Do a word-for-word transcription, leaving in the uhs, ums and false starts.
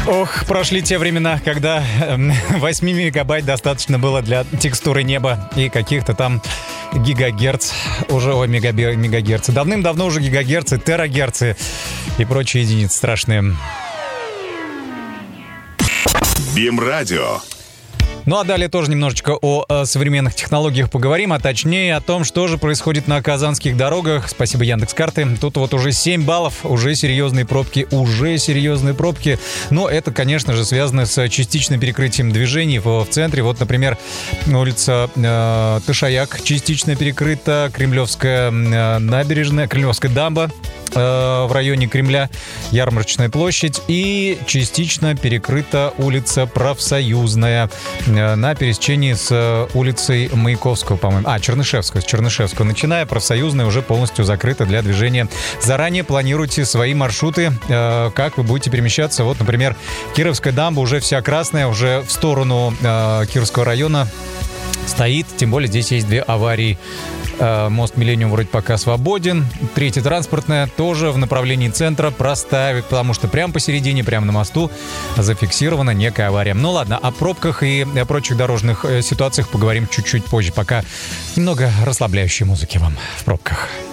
Ох, прошли те времена, когда восемь мегабайт достаточно было для текстуры неба и каких-то там гигагерц, уже, ой, мегаби, мегагерцы. Давным-давно уже гигагерцы, терагерцы и прочие единицы страшные. БИМ-радио. Ну а далее тоже немножечко о, о современных технологиях поговорим, а точнее о том, что же происходит на казанских дорогах. Спасибо Яндекс.Карты. Тут вот уже семь баллов, уже серьезные пробки, уже серьезные пробки. Но это, конечно же, связано с частичным перекрытием движений в, в центре. Вот, например, улица э, Тышаяк частично перекрыта, Кремлевская э, набережная, Кремлевская дамба в районе Кремля, Ярмарочная площадь, и частично перекрыта улица Профсоюзная на пересечении с улицей Маяковского, по-моему. А, Чернышевского, с Чернышевского начиная. Профсоюзная уже полностью закрыта для движения. Заранее планируйте свои маршруты, как вы будете перемещаться. Вот, например, Кировская дамба уже вся красная, уже в сторону Кировского района стоит, тем более здесь есть две аварии. Мост Миллениум вроде пока свободен. Третья транспортная тоже в направлении центра проставит, потому что прямо посередине, прямо на мосту зафиксирована некая авария. Ну ладно, о пробках и о прочих дорожных ситуациях поговорим чуть-чуть позже. Пока немного расслабляющей музыки вам в пробках.